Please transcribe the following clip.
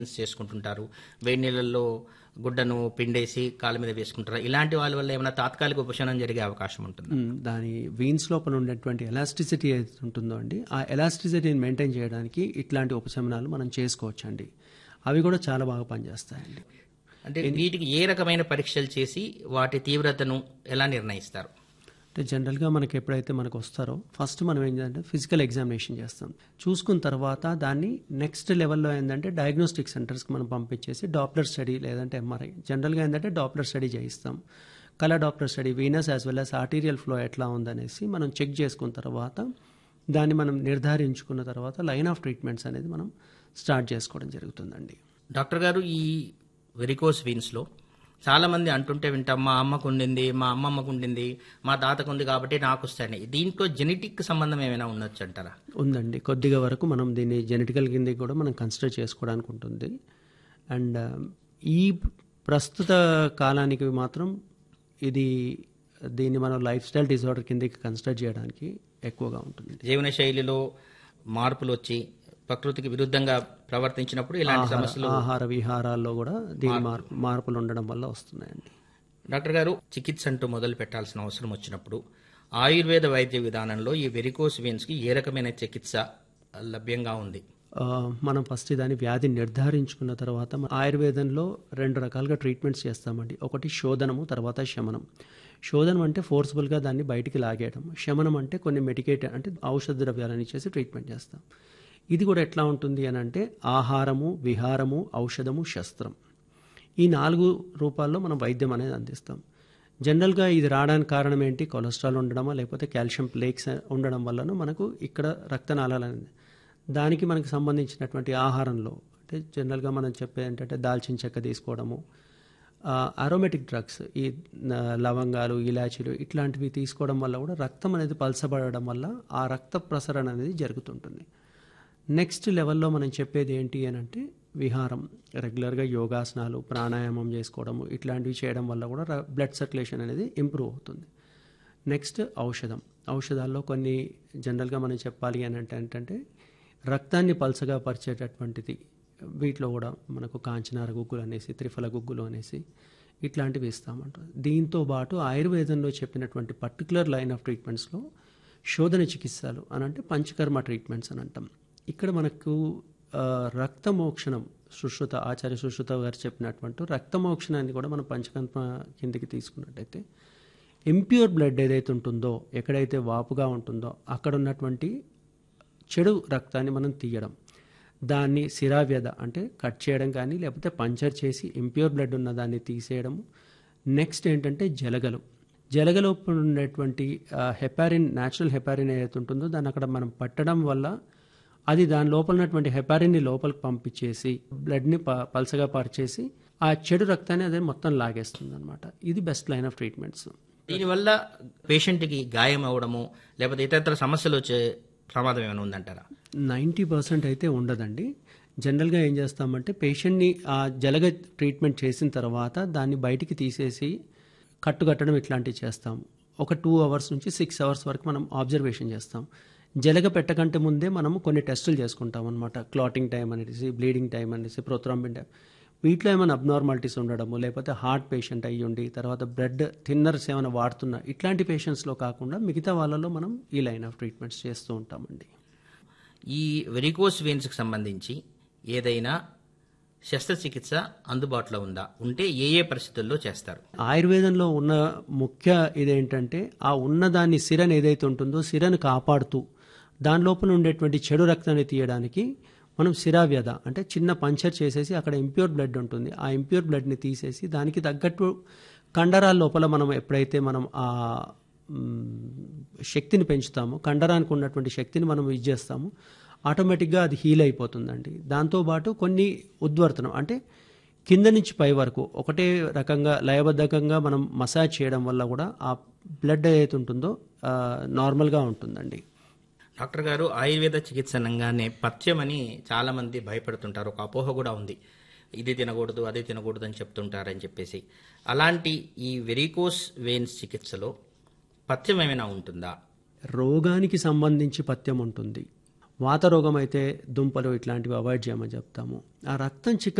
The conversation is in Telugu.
చేసుకుంటుంటారు. వేడి నీళ్ళల్లో గుడ్డను పిండేసి కాళ్ళ మీద వేసుకుంటారు. ఇలాంటి వాళ్ళ వల్ల ఏమైనా తాత్కాలిక ఉపశమనం జరిగే అవకాశం ఉంటుంది. దాని వీన్స్ లోపల ఉండేటువంటి ఎలాస్టిసిటీ ఏదైతే ఉంటుందో అండి, ఆ ఎలాస్టిసిటీని మెయింటైన్ చేయడానికి ఇట్లాంటి ఉపశమనాలు మనం చేసుకోవచ్చు అండి. అవి కూడా చాలా బాగా పనిచేస్తాయండి. అంటే వీటికి ఏ రకమైన పరీక్షలు చేసి వాటి తీవ్రతను ఎలా నిర్ణయిస్తారు? అంటే జనరల్గా మనకి ఎప్పుడైతే మనకు వస్తారో ఫస్ట్ మనం ఏం చేయాలంటే ఫిజికల్ ఎగ్జామినేషన్ చేస్తాం. చూసుకున్న తర్వాత దాన్ని నెక్స్ట్ లెవెల్లో ఏంటంటే డయాగ్నోస్టిక్ సెంటర్స్కి మనం పంపించేసి డాప్లర్ స్టడీ లేదంటే ఎంఆర్ఐ, జనరల్గా ఏంటంటే డాప్లర్ స్టడీ చేయిస్తాం. Colour Doppler study Venus as well as arterial flow ఎట్లా ఉందనేసి మనం చెక్ చేసుకున్న తర్వాత దాన్ని మనం నిర్ధారించుకున్న తర్వాత లైన్ ఆఫ్ ట్రీట్మెంట్స్ అనేది మనం స్టార్ట్ చేసుకోవడం జరుగుతుందండి. డాక్టర్ గారు, ఈ వెరికోస్ వీన్స్లో చాలామంది అంటుంటే వింటాం, మా అమ్మకు ఉండింది, మా అమ్మమ్మకు ఉండింది, మా తాతకు ఉంది కాబట్టి నాకు వస్తాయని. దీంట్లో జెనెటిక్ సంబంధం ఏమైనా ఉండొచ్చు అంటారా? ఉందండి, కొద్దిగా వరకు మనం దీన్ని జెనెటికల్ కింద కూడా మనం కన్సిడర్ చేసుకోవడానికి ఉంటుంది. అండ్ ఈ ప్రస్తుత కాలానికి మాత్రం దీన్ని మనం లైఫ్ స్టైల్ డిజార్డర్ కిందకి కన్సిడర్ చేయడానికి ఎక్కువగా ఉంటుంది. జీవన శైలిలో మార్పులు వచ్చి ప్రకృతికి విరుద్ధంగా ప్రవర్తించినప్పుడు ఇలాంటి సమస్యలు ఆహార విహారాల్లో కూడా దీని మార్పులు ఉండడం వల్ల వస్తున్నాయండి. డాక్టర్ గారు, చికిత్స అంటూ మొదలు పెట్టాల్సిన అవసరం వచ్చినప్పుడు ఆయుర్వేద వైద్య విధానంలో ఈ వెరికోస్ వెయిన్స్కి ఏ రకమైన చికిత్స లభ్యంగా ఉంది? మనం ఫస్ట్ దాని వ్యాధిని నిర్ధారించుకున్న తర్వాత ఆయుర్వేదంలో 2 రకాలుగా ట్రీట్మెంట్స్ చేస్తామండి. ఒకటి శోధనము, తర్వాత శమనం. శోధనం అంటే ఫోర్స్ఫుల్గా దాన్ని బయటికి లాగేయడం. శమనం అంటే కొన్ని మెడికేటెడ్ అంటే ఔషధ ద్రవ్యాలను ఇచ్చేసి ట్రీట్మెంట్ చేస్తాం. ఇది కూడా ఎట్లా ఉంటుంది అని అంటే ఆహారము, విహారము, ఔషధము, శస్త్రం, ఈ 4 రూపాల్లో మనం వైద్యం అనేది అందిస్తాం. జనరల్గా ఇది రావడానికి కారణం ఏంటి? కొలెస్ట్రాల్ ఉండడమా లేకపోతే కాల్షియం ప్లేక్స్ ఉండడం వల్లనూ మనకు ఇక్కడ రక్తనాళాలు అనేది, దానికి మనకు సంబంధించినటువంటి ఆహారంలో అంటే జనరల్గా మనం చెప్పేది ఏంటంటే దాల్చిన చెక్క తీసుకోవడము, అరోమేటిక్ డ్రగ్స్, ఈ లవంగాలు, ఇలాచీలు ఇట్లాంటివి తీసుకోవడం వల్ల కూడా రక్తం అనేది పలసబడడం వల్ల ఆ రక్త ప్రసరణ అనేది జరుగుతుంటుంది. నెక్స్ట్ లెవెల్లో మనం చెప్పేది ఏంటి అని అంటే విహారం, రెగ్యులర్గా యోగాసనాలు, ప్రాణాయామం చేసుకోవడము ఇట్లాంటివి చేయడం వల్ల కూడా బ్లడ్ సర్క్యులేషన్ అనేది ఇంప్రూవ్ అవుతుంది. నెక్స్ట్ ఔషధాల్లో కొన్ని జనరల్గా మనం చెప్పాలి అని అంటే ఏంటంటే రక్తాన్ని పల్చగా పరిచేటటువంటిది, వీటిలో కూడా మనకు కాంచనార గుగ్గులు అనేసి, త్రిఫల గుగ్గులు అనేసి ఇట్లాంటివి ఇస్తామంటారు. దీంతో పాటు ఆయుర్వేదంలో చెప్పినటువంటి పర్టికులర్ లైన్ ఆఫ్ ట్రీట్మెంట్స్లో శోధన చికిత్సలు అని అంటే పంచకర్మ ట్రీట్మెంట్స్ అని అంటాం. ఇక్కడ మనకు రక్తమోక్షణం, ఆచార్య సుశ్రుత గారు చెప్పినటువంటి రక్తమోక్షణాన్ని కూడా మనం పంచకర్మ కిందికి తీసుకున్నట్టయితే ఇంప్యూర్ బ్లడ్ ఏదైతే ఉంటుందో, ఎక్కడైతే వాపుగా ఉంటుందో అక్కడ ఉన్నటువంటి చెడు రక్తాన్ని మనం తీయడం, దాన్ని శిరావ్యధ అంటే కట్ చేయడం కానీ లేకపోతే పంచర్ చేసి ఇంప్యూర్ బ్లడ్ ఉన్న దాన్ని తీసేయడం. నెక్స్ట్ ఏంటంటే జలగలో ఉండేటువంటి హెపారిన్, న్యాచురల్ హెపారిన్ ఏదైతే ఉంటుందో దాన్ని అక్కడ మనం పట్టడం వల్ల అది దాని లోపల ఉన్నటువంటి హెపారిన్ని లోపలికి పంపించేసి బ్లడ్ని పల్సగా పరిచేసి ఆ చెడు రక్తాన్ని అదే మొత్తం లాగేస్తుంది అనమాట. ఇది బెస్ట్ లైన్ ఆఫ్ ట్రీట్మెంట్స్. దీనివల్ల పేషెంట్కి గాయం అవ్వడము లేకపోతే ఇతర సమస్యలు వచ్చే ప్రమాదం ఏమైనా ఉందంటారా? 90% అయితే ఉండదండి. జనరల్గా ఏం చేస్తామంటే పేషెంట్ని ఆ జలగ ట్రీట్మెంట్ చేసిన తర్వాత దాన్ని బయటికి తీసేసి కట్టడం ఇట్లాంటివి చేస్తాము. ఒక 2 అవర్స్ నుంచి 6 అవర్స్ వరకు మనం ఆబ్జర్వేషన్ చేస్తాం. జలగ పెట్టకంటే ముందే మనము కొన్ని టెస్టులు చేసుకుంటాం అనమాట. క్లాటింగ్ టైం అనేసి, బ్లీడింగ్ టైం అనేసి, ప్రోథ్రాంబిన్ టైం, వీటిలో ఏమైనా అబ్నార్మాలిటీస్ ఉండడము లేకపోతే హార్ట్ పేషెంట్ అయ్యి ఉండి తర్వాత బ్లడ్ థిన్నర్స్ ఏమైనా వాడుతున్నా ఇట్లాంటి పేషెంట్స్లో కాకుండా మిగతా వాళ్ళలో మనం ఈ లైన్ ఆఫ్ ట్రీట్మెంట్స్ చేస్తూ ఉంటామండి. ఈ వెరికోస్ వెయిన్స్కి సంబంధించి ఏదైనా శస్త్రచికిత్స అందుబాటులో ఉందా? ఉంటే ఏ ఏ పరిస్థితుల్లో చేస్తారు? ఆయుర్వేదంలో ఉన్న ముఖ్య ఇదేంటంటే ఆ ఉన్నదాన్ని సిరను ఏదైతే ఉంటుందో సిరను కాపాడుతూ దాని లోపల ఉండేటువంటి చెడు రక్తాన్ని తీయడానికి మనం శిరావ్యధ అంటే చిన్న పంచర్ చేసేసి అక్కడ ఇంప్యూర్ బ్లడ్ ఉంటుంది, ఆ ఇంప్యూర్ బ్లడ్ని తీసేసి దానికి తగ్గట్టు కండరాల లోపల మనం ఎప్పుడైతే మనం ఆ శక్తిని పెంచుతామో, కండరానికి ఉన్నటువంటి శక్తిని మనం చేస్తాము, ఆటోమేటిక్గా అది హీల్ అయిపోతుందండి. దాంతోపాటు కొన్ని ఉద్వర్తనం అంటే కింద నుంచి పై వరకు ఒకటే రకంగా లయబద్ధకంగా మనం మసాజ్ చేయడం వల్ల కూడా ఆ బ్లడ్ ఏదైతే ఉంటుందో నార్మల్గా ఉంటుందండి. డాక్టర్ గారు, ఆయుర్వేద చికిత్స అనగానే పథ్యం అని చాలామంది భయపడుతుంటారు. ఒక అపోహ కూడా ఉంది, ఇది తినకూడదు అది తినకూడదు అని చెప్తుంటారని చెప్పేసి. అలాంటి ఈ వెరికోస్ వెయిన్స్ చికిత్సలో పథ్యం ఏమైనా ఉంటుందా? రోగానికి సంబంధించి పథ్యం ఉంటుంది, వాత రోగం అయితే దుంపలు ఇట్లాంటివి అవాయిడ్ చేయమని చెప్తాము. ఆ రక్తం చిక్క